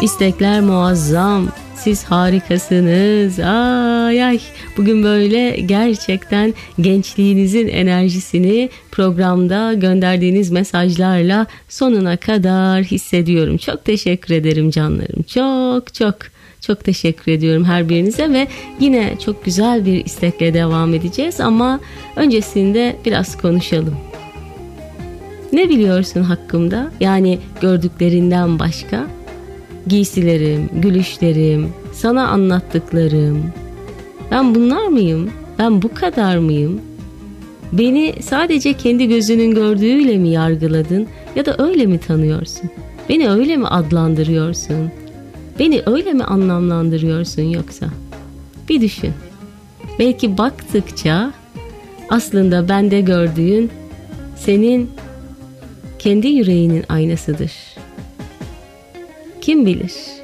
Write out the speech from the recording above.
İstekler muazzam. Siz harikasınız. Ay ay. Bugün böyle gerçekten gençliğinizin enerjisini programda gönderdiğiniz mesajlarla sonuna kadar hissediyorum. Çok teşekkür ederim canlarım. Çok teşekkür ediyorum her birinize ve yine çok güzel bir istekle devam edeceğiz ama öncesinde biraz konuşalım. Ne biliyorsun hakkımda? Yani gördüklerinden başka? Giysilerim, gülüşlerim, sana anlattıklarım. Ben bunlar mıyım? Ben bu kadar mıyım? Beni sadece kendi gözünün gördüğüyle mi yargıladın ya da öyle mi tanıyorsun? Beni öyle mi adlandırıyorsun? Beni öyle mi anlamlandırıyorsun yoksa? Bir düşün. Belki baktıkça aslında bende gördüğün senin kendi yüreğinin aynasıdır. Kim bilir?